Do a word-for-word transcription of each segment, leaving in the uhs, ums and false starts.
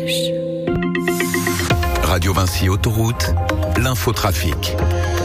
neige. Radio Vinci Autoroute, l'infotrafic.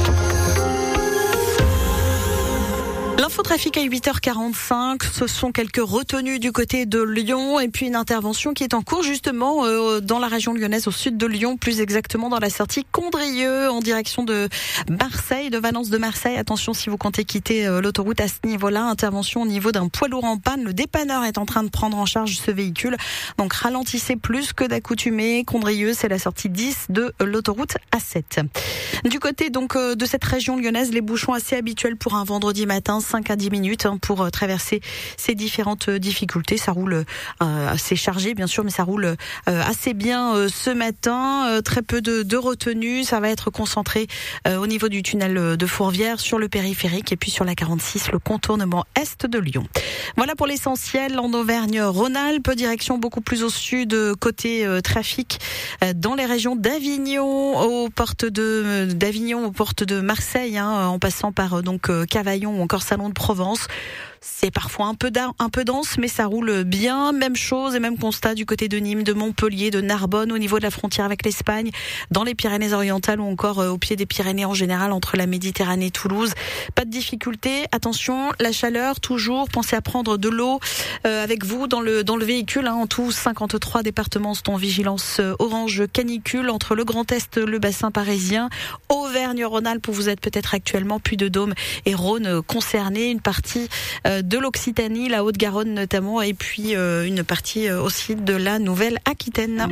L'infotrafic à huit heures quarante-cinq, ce sont quelques retenues du côté de Lyon et puis une intervention qui est en cours justement euh, dans la région lyonnaise, au sud de Lyon, plus exactement dans la sortie Condrieu en direction de Marseille, de Valence de Marseille. Attention si vous comptez quitter euh, l'autoroute à ce niveau-là, intervention au niveau d'un poids lourd en panne. Le dépanneur est en train de prendre en charge ce véhicule, donc ralentissez plus que d'accoutumé. Condrieu, c'est la sortie dix de l'autoroute A sept. Du côté donc euh, de cette région lyonnaise, les bouchons assez habituels pour un vendredi matin, cinq à dix minutes hein, pour euh, traverser ces différentes euh, difficultés. Ça roule euh, assez chargé bien sûr, mais ça roule euh, assez bien euh, ce matin. Euh, très peu de, de retenue. Ça va être concentré euh, au niveau du tunnel de Fourvière, sur le périphérique et puis sur la quarante-six, le contournement est de Lyon. Voilà pour l'essentiel. En Auvergne-Rhône-Alpes, direction beaucoup plus au sud, côté euh, trafic euh, dans les régions d'Avignon, aux portes de d'Avignon, aux portes de Marseille, hein, en passant par euh, donc euh, Cavaillon ou encore Salon de Provence. C'est parfois un peu, un peu dense, mais ça roule bien. Même chose et même constat du côté de Nîmes, de Montpellier, de Narbonne, au niveau de la frontière avec l'Espagne, dans les Pyrénées-Orientales ou encore euh, au pied des Pyrénées en général, entre la Méditerranée et Toulouse. Pas de difficulté. Attention, la chaleur, toujours. Pensez à prendre de l'eau euh, avec vous dans le, dans le véhicule. Hein. En tout, cinquante-trois départements sont en vigilance euh, orange canicule entre le Grand Est, le bassin parisien, Auvergne-Rhône-Alpes où vous êtes peut-être actuellement, Puy-de-Dôme et Rhône euh, concernés, une partie euh, de l'Occitanie, la Haute-Garonne notamment, et puis euh, une partie euh, aussi de la Nouvelle-Aquitaine.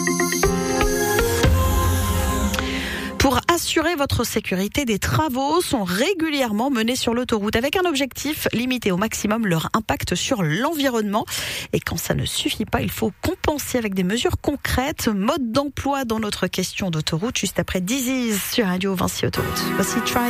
Pour assurer votre sécurité, des travaux sont régulièrement menés sur l'autoroute avec un objectif, limiter au maximum leur impact sur l'environnement. Et quand ça ne suffit pas, il faut compenser avec des mesures concrètes. Mode d'emploi dans notre question d'autoroute, juste après Dizzy sur Radio Vinci Autoroute. Voici Try.